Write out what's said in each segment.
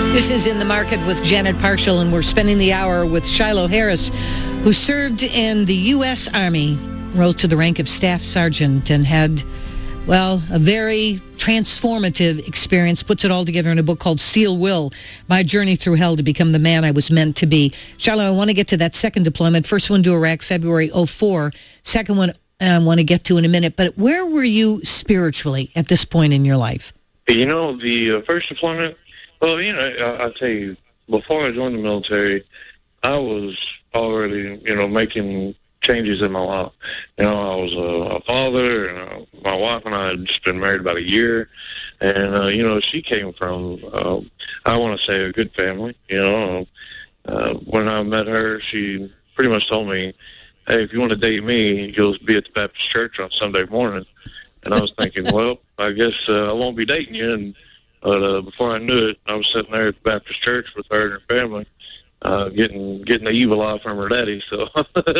This is In the Market with Janet Parshall, and we're spending the hour with Shiloh Harris, who served in the U.S. Army, rose to the rank of Staff Sergeant, and had, well, a very transformative experience, puts it all together in a book called Steel Will, My Journey Through Hell to Become the Man I Was Meant to Be. Shiloh, I want to get to that second deployment. First one to Iraq, February 2004. Second one I want to get to in a minute. But where were you spiritually at this point in your life? You know, the first deployment, well, you know, I'll tell you, before I joined the military, I was already, you know, making changes in my life. You know, I was a father, and my wife and I had just been married about a year, and, you know, she came from, I want to say, a good family. You know, when I met her, she pretty much told me, hey, if you want to date me, you'll be at the Baptist church on Sunday morning. And I was thinking, well, I guess I won't be dating you. But before I knew it, I was sitting there at the Baptist church with her and her family, getting the evil eye from her daddy. So,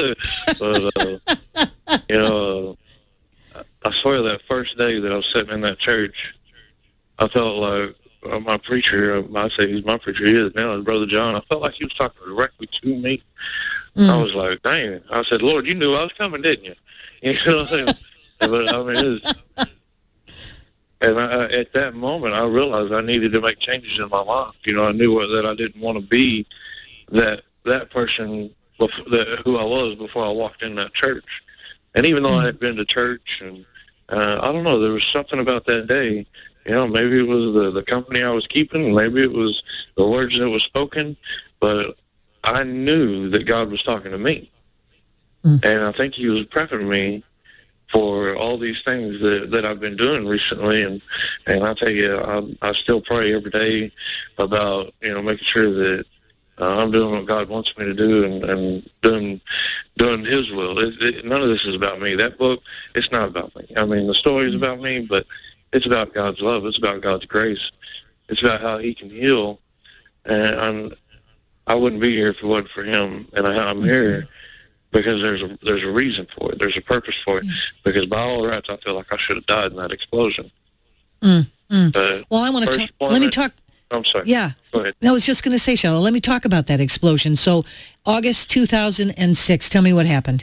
but you know, I swear that first day that I was sitting in that church, I felt like my preacher. I say he's my preacher. He is now, his brother John. I felt like he was talking directly to me. I was like, dang. I said, Lord, you knew I was coming, didn't you? You know what I'm saying? But I mean, it was. And at that moment, I realized I needed to make changes in my life. You know, I knew that I didn't want to be that person who I was before I walked in that church. And even though I had been to church, and I don't know, there was something about that day. You know, maybe it was the company I was keeping, maybe it was the words that was spoken, but I knew that God was talking to me. And I think he was prepping me for all these things that I've been doing recently, and I tell you, I still pray every day about, you know, making sure that I'm doing what God wants me to do, and doing His will. None of this is about me. That book, it's not about me. I mean, the story is about me, but it's about God's love. It's about God's grace. It's about how He can heal, and I wouldn't be here if it wasn't for Him, and I'm here because there's a reason for it. There's a purpose for it. Yes. Because by all rights, I feel like I should have died in that explosion. Well, I want to talk. Let me talk. I'm sorry. Yeah. Go ahead. I was just going to say, Shiloh, let me talk about that explosion. So, August 2006. Tell me what happened.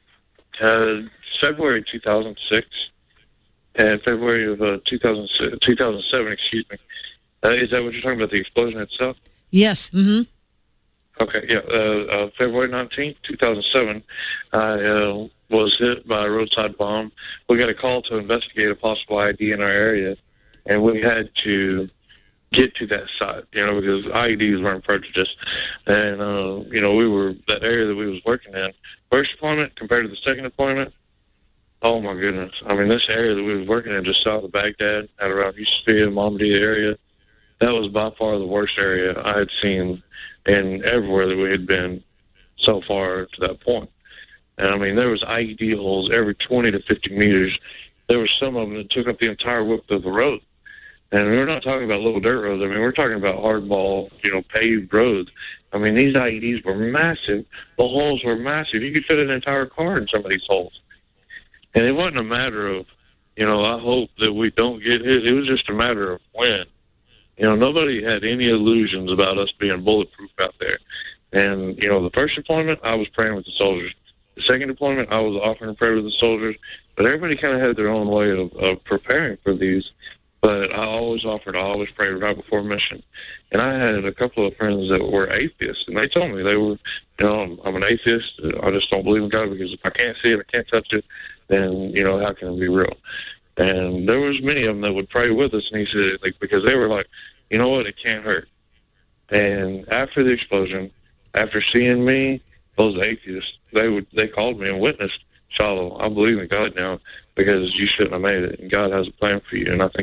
February 2006 and February of 2007. Excuse me. Is that what you're talking about? The explosion itself? Yes. Mm-hmm. Okay, yeah. February 19th, 2007, I was hit by a roadside bomb. We got a call to investigate a possible ID in our area, and we had to get to that site, you know, because IEDs weren't prejudiced. And, you know, that area that we was working in, first deployment compared to the second deployment, oh, my goodness. I mean, this area that we was working in just south of Baghdad, out around Yusufia, Mamadi area, that was by far the worst area I had seen and everywhere that we had been so far to that point. And, I mean, there was IED holes every 20 to 50 meters. There were some of them that took up the entire width of the road. And we're not talking about little dirt roads. I mean, we're talking about hardball, you know, paved roads. I mean, these IEDs were massive. The holes were massive. You could fit an entire car in some of these holes. And it wasn't a matter of, you know, I hope that we don't get hit. It was just a matter of when. You know, nobody had any illusions about us being bulletproof out there. And, you know, the first deployment, I was praying with the soldiers. The second deployment, I was offering prayer with the soldiers. But everybody kind of had their own way of preparing for these. But I always prayed right before mission. And I had a couple of friends that were atheists, and they told me they were, you know, I'm an atheist. I just don't believe in God because if I can't see it, I can't touch it, then, you know, how can it be real? And there was many of them that would pray with us, and he said, like, because they were like, you know what, it can't hurt. And after the explosion, after seeing me, those atheists, they called me and witnessed, Shiloh, I believe in God now because you shouldn't have made it, and God has a plan for you. And I think